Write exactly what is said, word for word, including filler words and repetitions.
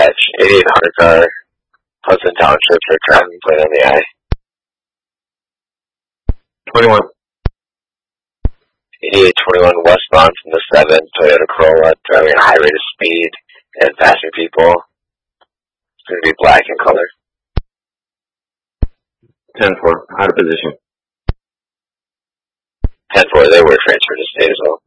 catch. eighty-eight hundred car, Hudson Township for driving plate on the eye. twenty-one. eighty-eight twenty-one westbound from the seven, Toyota Corolla, driving at a high rate of speed and passing people. It's going to be black in color. ten four, out of position. ten four, they were transferred to state as well.